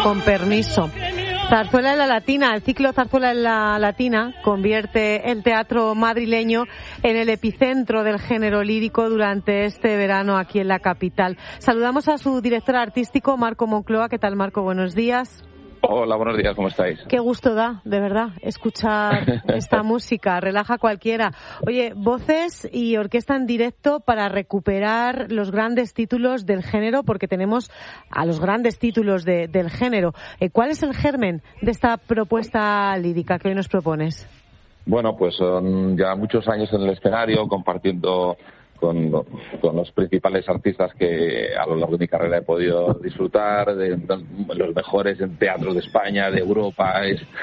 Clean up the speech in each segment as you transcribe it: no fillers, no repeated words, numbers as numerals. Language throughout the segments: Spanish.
Con permiso. Zarzuela en la Latina. El ciclo Zarzuela en la Latina convierte el teatro madrileño en el epicentro del género lírico durante este verano aquí en la capital. Saludamos a su director artístico, Marco Moncloa. ¿Qué tal, Marco? Buenos días. Hola, buenos días, ¿cómo estáis? Qué gusto da, de verdad, escuchar esta música, relaja a cualquiera. Oye, voces y orquesta en directo para recuperar los grandes títulos del género, porque tenemos a los grandes títulos del género. ¿Cuál es el germen de esta propuesta lírica que hoy nos propones? Bueno, pues son ya muchos años en el escenario, compartiendo con los principales artistas que a lo largo de mi carrera he podido disfrutar, de los mejores en teatro de España, de Europa,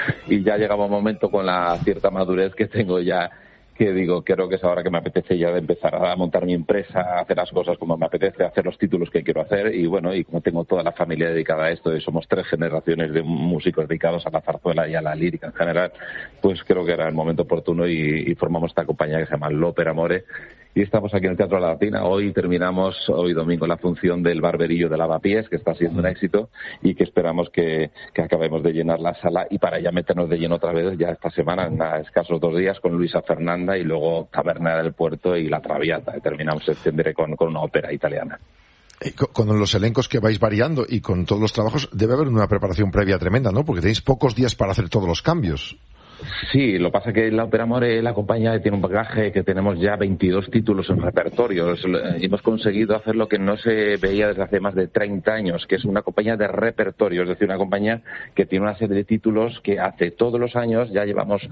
y ya llegaba un momento con la cierta madurez que tengo ya, que digo, creo que es ahora que me apetece ya de empezar a montar mi empresa, a hacer las cosas como me apetece, a hacer los títulos que quiero hacer, y bueno, y como tengo toda la familia dedicada a esto, y somos 3 generaciones de músicos dedicados a la zarzuela y a la lírica en general, pues creo que era el momento oportuno y formamos esta compañía que se llama L'Opera Amore. Y estamos aquí en el Teatro La Latina. Hoy terminamos, hoy domingo, la función del Barberillo de Lavapiés, que está siendo un éxito y que esperamos que acabemos de llenar la sala, y para ya meternos de lleno otra vez ya esta semana, en escasos 2 días, con Luisa Fernanda y luego Taberna del Puerto y La Traviata. Y terminamos en septiembre con una ópera italiana. Con los elencos que vais variando y con todos los trabajos, debe haber una preparación previa tremenda, ¿no? Porque tenéis pocos días para hacer todos los cambios. Sí, lo que pasa es que la Ópera Amore, la compañía, tiene un bagaje que tenemos ya 22 títulos en repertorio. Hemos conseguido hacer lo que no se veía desde hace más de 30 años, que es una compañía de repertorio, es decir, una compañía que tiene una serie de títulos que hace todos los años, ya llevamos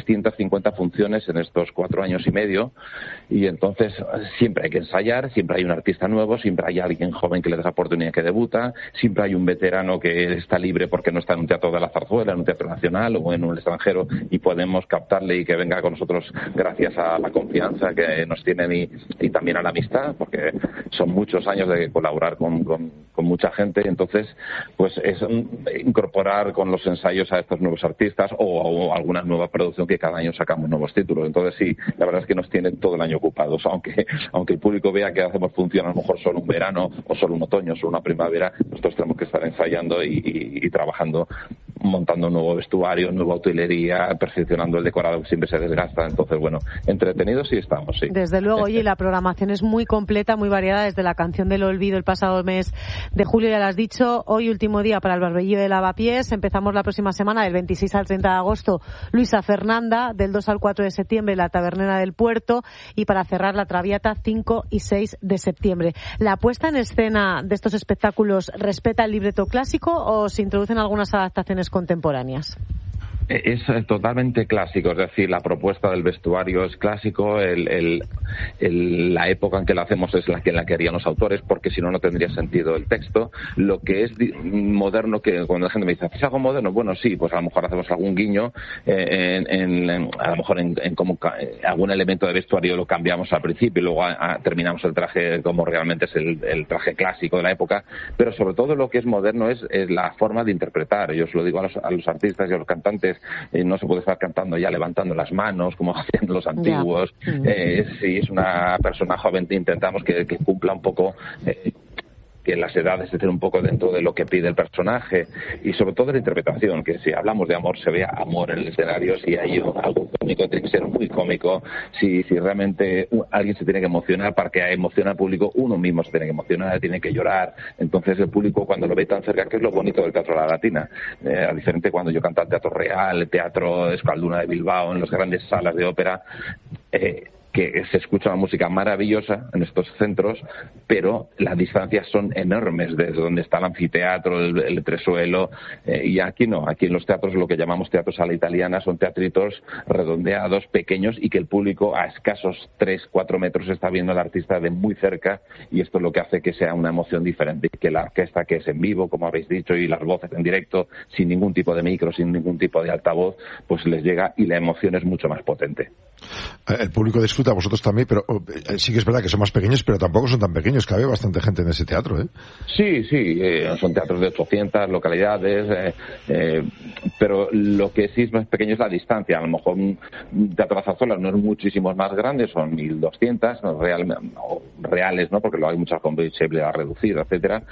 350 funciones en estos 4 años y medio, y entonces siempre hay que ensayar, siempre hay un artista nuevo, siempre hay alguien joven que le da la oportunidad que debuta, siempre hay un veterano que está libre porque no está en un teatro de la zarzuela, en un teatro nacional o en un extranjero, y podemos captarle y que venga con nosotros gracias a la confianza que nos tienen y también a la amistad, porque son muchos años de colaborar con mucha gente. Entonces, pues es incorporar con los ensayos a estos nuevos artistas o alguna nueva producción, que cada año sacamos nuevos títulos. Entonces sí, la verdad es que nos tienen todo el año ocupados, aunque el público vea que hacemos función a lo mejor solo un verano o solo un otoño, solo una primavera, nosotros tenemos que estar ensayando y trabajando, montando un nuevo vestuario, nueva utilería, perfeccionando el decorado que siempre se desgasta. Entonces, bueno, entretenidos sí estamos, sí. Desde luego, oye, la programación es muy completa, muy variada, desde la Canción del Olvido el pasado mes de julio, ya lo has dicho, hoy último día para el Barberillo de Lavapiés, empezamos la próxima semana, del 26 al 30 de agosto, Luisa Fernanda, del 2 al 4 de septiembre, la Taberna del Puerto, y para cerrar la Traviata, 5 y 6 de septiembre. ¿La puesta en escena de estos espectáculos respeta el libreto clásico o se introducen algunas adaptaciones contemporáneas? Es totalmente clásico, es decir, la propuesta del vestuario es clásico, la época en que la hacemos es la que querían los autores, porque si no, no tendría sentido el texto. Lo que es moderno, que cuando la gente me dice, ¿haces algo moderno? Bueno, sí, pues a lo mejor hacemos algún guiño, a lo mejor en cómo algún elemento de vestuario lo cambiamos al principio y luego terminamos el traje como realmente es el traje clásico de la época, pero sobre todo lo que es moderno es la forma de interpretar. Yo os lo digo a los artistas y a los cantantes, no se puede estar cantando ya levantando las manos como hacían los antiguos. Si es una persona joven, intentamos que cumpla un poco que las edades estén un poco dentro de lo que pide el personaje, y sobre todo la interpretación, que si hablamos de amor se vea amor en el escenario, si hay algo cómico tiene que ser muy cómico, si realmente alguien se tiene que emocionar, para que emocione al público uno mismo se tiene que emocionar, tiene que llorar. Entonces el público, cuando lo ve tan cerca, que es lo bonito del Teatro La Latina, a diferente cuando yo cantaba Teatro Real, Teatro Euskalduna de Bilbao, en las grandes salas de ópera, que se escucha una música maravillosa en estos centros, pero las distancias son enormes desde donde está el anfiteatro, el entresuelo, y aquí no, aquí en los teatros, lo que llamamos teatros a la italiana, son teatritos redondeados, pequeños, y que el público a escasos 3-4 metros está viendo al artista de muy cerca, y esto es lo que hace que sea una emoción diferente, que la orquesta, que es en vivo, como habéis dicho, y las voces en directo, sin ningún tipo de micro, sin ningún tipo de altavoz, pues les llega, y la emoción es mucho más potente. El público disfruta, vosotros también, pero sí que es verdad que son más pequeños, pero tampoco son tan pequeños, cabe bastante gente en ese teatro, ¿eh? Sí, son teatros de 800 localidades, pero lo que sí es más pequeño es la distancia. A lo mejor un teatro de la zarzuela no es muchísimos más grandes, son 1.200, reales, ¿no? Porque luego hay muchas comprensibles a reducir, etcétera.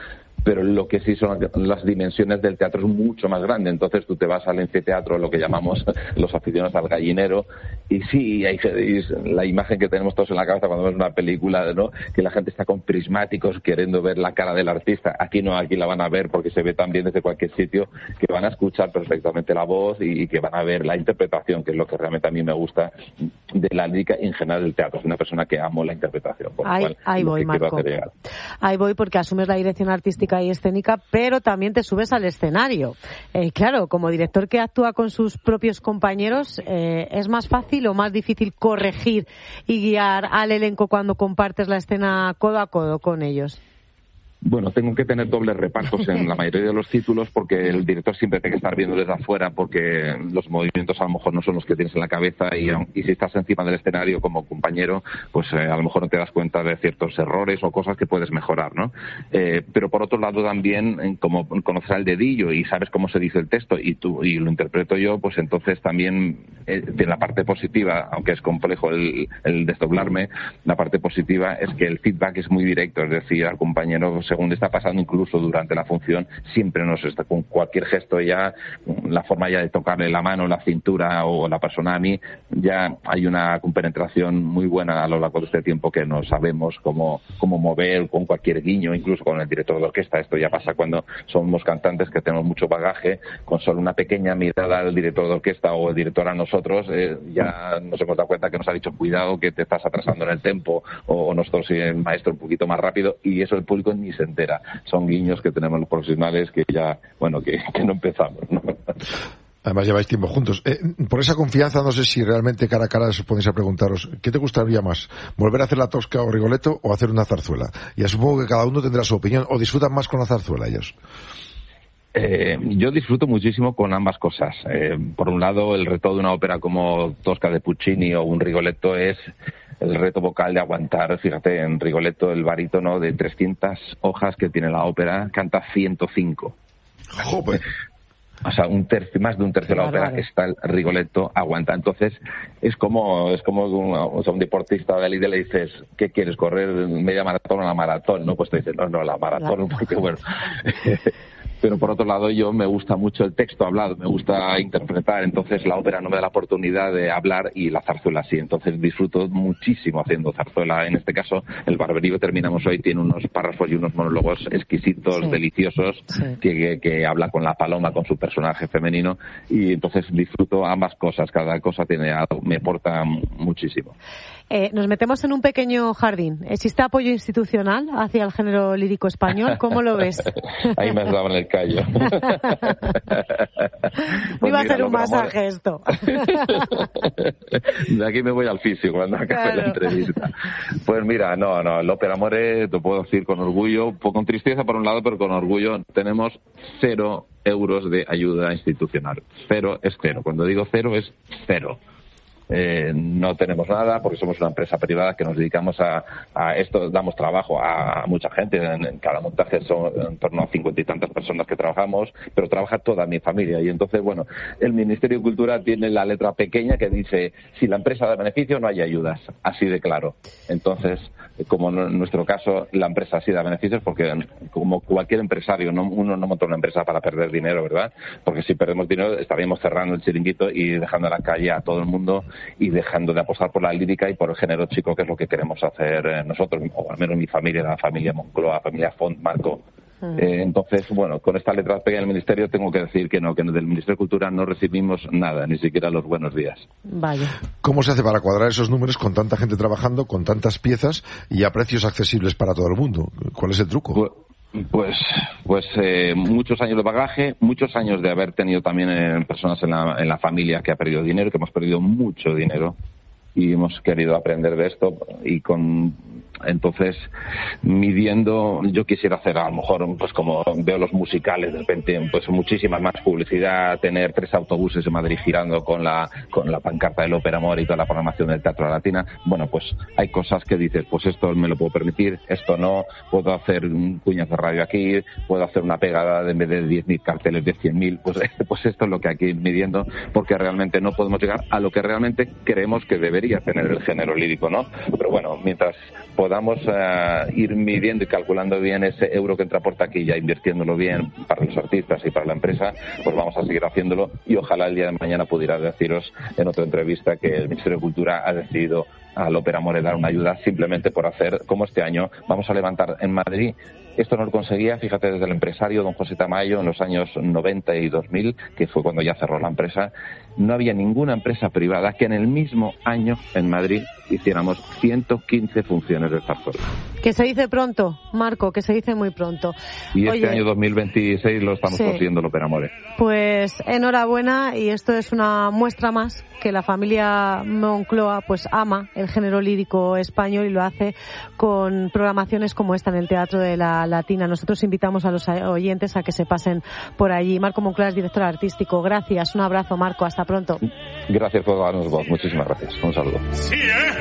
pero lo que sí son las dimensiones del teatro es mucho más grande. Entonces tú te vas al anfiteatro, lo que llamamos los aficionados al gallinero, y sí, hay la imagen que tenemos todos en la cabeza cuando vemos una película, ¿no? Que la gente está con prismáticos queriendo ver la cara del artista. Aquí no, aquí la van a ver porque se ve también desde cualquier sitio, que van a escuchar perfectamente la voz y que van a ver la interpretación, que es lo que realmente a mí me gusta de la lírica en general del teatro. Soy una persona que amo la interpretación. Ahí voy, Marco. Ahí voy porque asumes la dirección artística y escénica, pero también te subes al escenario. Claro, como director que actúa con sus propios compañeros, ¿es más fácil o más difícil corregir y guiar al elenco cuando compartes la escena codo a codo con ellos? Bueno, tengo que tener dobles repartos en la mayoría de los títulos porque el director siempre tiene que estar viendo desde afuera porque los movimientos a lo mejor no son los que tienes en la cabeza y si estás encima del escenario como compañero, pues a lo mejor no te das cuenta de ciertos errores o cosas que puedes mejorar, ¿no? Pero por otro lado también, como conocer al dedillo y sabes cómo se dice el texto y lo interpreto yo, pues entonces también de la parte positiva, aunque es complejo el desdoblarme, la parte positiva es que el feedback es muy directo, es decir, al compañero según está pasando incluso durante la función, siempre nos está con cualquier gesto ya, la forma ya de tocarle la mano, la cintura o la persona a mí, ya hay una compenetración muy buena a lo largo de este tiempo que no sabemos cómo mover con cualquier guiño, incluso con el director de orquesta. Esto ya pasa cuando somos cantantes que tenemos mucho bagaje, con solo una pequeña mirada al director de orquesta o el director a nosotros, ya nos hemos dado cuenta que nos ha dicho cuidado que te estás atrasando en el tempo o nosotros y el maestro un poquito más rápido, y eso el público ni se entera. Son guiños que tenemos los profesionales que ya, bueno, que no empezamos, ¿no? Además lleváis tiempo juntos. Por esa confianza, no sé si realmente cara a cara os ponéis a preguntaros, ¿qué te gustaría más? ¿Volver a hacer la Tosca o Rigoletto o hacer una zarzuela? Ya supongo que cada uno tendrá su opinión. ¿O disfrutan más con la zarzuela ellos? Yo disfruto muchísimo con ambas cosas. Por un lado, el reto de una ópera como Tosca de Puccini o un Rigoletto es el reto vocal de aguantar. Fíjate, en Rigoletto el barítono de 300 hojas que tiene la ópera canta 105. ¡Joder! O sea, más de un tercio de la ópera está el Rigoletto aguanta. Entonces, es como un deportista de élite le dices, ¿qué quieres? ¿Correr media maratón o la maratón? No, pues te dices, no, la maratón, porque bueno... Pero por otro lado yo me gusta mucho el texto hablado, me gusta interpretar, entonces la ópera no me da la oportunidad de hablar y la zarzuela sí, entonces disfruto muchísimo haciendo zarzuela. En este caso el Barberío que terminamos hoy tiene unos párrafos y unos monólogos exquisitos, sí, deliciosos, sí, que habla con la paloma, con su personaje femenino, y entonces disfruto ambas cosas, cada cosa tiene algo, me aporta muchísimo. Nos metemos en un pequeño jardín. ¿Existe apoyo institucional hacia el género lírico español? ¿Cómo lo ves? Ahí me has dado en el callo. Pues iba a ser un masaje esto. De aquí me voy al fisio cuando acabe la entrevista. Pues mira, no, el Ópera Amore, te puedo decir con orgullo, con tristeza por un lado, pero con orgullo, tenemos 0 euros de ayuda institucional. 0 es 0. Cuando digo 0 es 0. No tenemos nada porque somos una empresa privada que nos dedicamos a esto, damos trabajo a mucha gente. En cada montaje son en torno a 50 y tantas personas que trabajamos, pero trabaja toda mi familia. Y entonces, bueno, el Ministerio de Cultura tiene la letra pequeña que dice, si la empresa da beneficio no hay ayudas, así de claro. Entonces, como en nuestro caso la empresa sí da beneficios, porque como cualquier empresario, uno no monta una empresa para perder dinero, ¿verdad? Porque si perdemos dinero estaríamos cerrando el chiringuito y dejando a la calle a todo el mundo y dejando de apostar por la lírica y por el género chico, que es lo que queremos hacer nosotros, o al menos mi familia, la familia Moncloa, la familia Font, Marco. Entonces, bueno, con esta letra pequeña del Ministerio tengo que decir que no, que del Ministerio de Cultura no recibimos nada, ni siquiera los buenos días. Vaya. ¿Cómo se hace para cuadrar esos números con tanta gente trabajando, con tantas piezas y a precios accesibles para todo el mundo? ¿Cuál es el truco? Pues muchos años de bagaje, muchos años de haber tenido también personas en la familia que ha perdido dinero, que hemos perdido mucho dinero y hemos querido aprender de esto y entonces midiendo, yo quisiera hacer a lo mejor, pues como veo los musicales de repente, pues muchísima más publicidad, tener 3 autobuses en Madrid girando con la pancarta del Ópera Amore y toda la programación del Teatro Latina. Bueno, pues hay cosas que dices, pues esto me lo puedo permitir, esto no, puedo hacer un cuñas de radio aquí, puedo hacer una pegada en vez de 10.000 carteles de 100.000, pues esto es lo que hay que ir midiendo, porque realmente no podemos llegar a lo que realmente creemos que debería tener el género lírico, ¿no? Pero bueno, mientras podamos ir midiendo y calculando bien ese euro que entra por taquilla, invirtiéndolo bien para los artistas y para la empresa, pues vamos a seguir haciéndolo, y ojalá el día de mañana pudiera deciros en otra entrevista que el Ministerio de Cultura ha decidido al Ópera Amore dar una ayuda simplemente por hacer, como este año, vamos a levantar en Madrid. Esto no lo conseguía, fíjate, desde el empresario don José Tamayo en los años 90 y 2000, que fue cuando ya cerró la empresa. No había ninguna empresa privada que en el mismo año en Madrid hiciéramos 115 funciones de zarzuela. Que se dice pronto, Marco, que se dice muy pronto. Y este año 2026 lo estamos consiguiendo el Ópera Amore. Pues enhorabuena, y esto es una muestra más que la familia Moncloa pues ama el género lírico español, y lo hace con programaciones como esta en el Teatro de la Latina. Nosotros invitamos a los oyentes a que se pasen por allí. Marco Moncloa es director artístico. Gracias, un abrazo, Marco, hasta pronto. Gracias por darnos voz, muchísimas gracias. Un saludo.